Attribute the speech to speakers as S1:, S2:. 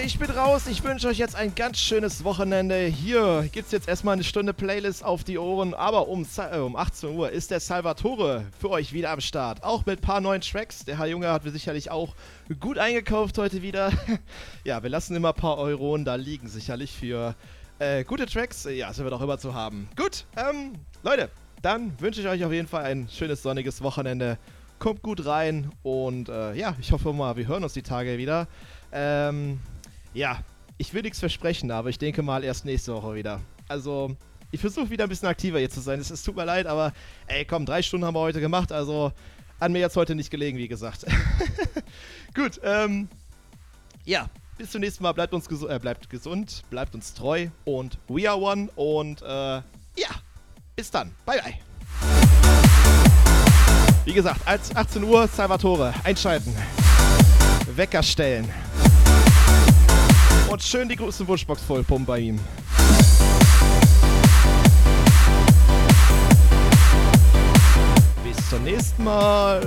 S1: ich bin raus. Ich wünsche euch jetzt ein ganz schönes Wochenende. Hier gibt's jetzt erstmal eine Stunde Playlist auf die Ohren. Aber um 18 Uhr ist der Salvatore für euch wieder am Start. Auch mit ein paar neuen Tracks. Der Herr Junge hat sicherlich auch gut eingekauft heute wieder. Ja, wir lassen immer ein paar Euronen da liegen. Sicherlich für gute Tracks. Ja, sind wir doch immer zu haben. Gut, Leute, dann wünsche ich euch auf jeden Fall ein schönes sonniges Wochenende. Kommt gut rein und ja, ich hoffe mal, wir hören uns die Tage wieder. Ja, ich will nichts versprechen, aber ich denke mal erst nächste Woche wieder. Also, ich versuche wieder ein bisschen aktiver hier zu sein. Es tut mir leid, aber ey, komm, 3 Stunden haben wir heute gemacht, also an mir jetzt heute nicht gelegen, wie gesagt. Gut, ja, bis zum nächsten Mal. Bleibt gesund, bleibt uns treu und we are one und ja, bis dann. Bye, bye. Wie gesagt, als 18 Uhr Salvatore einschalten, Wecker stellen und schön die große Wunschbox vollpumpen bei ihm. Bis zum nächsten Mal.